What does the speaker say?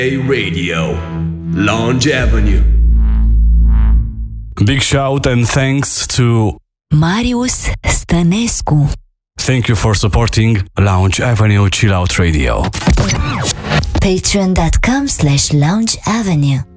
Radio, Lounge Avenue. Big shout and thanks to Marius Stănescu. Thank you for supporting Lounge Avenue Chill Out Radio. Patreon.com/Lounge Avenue.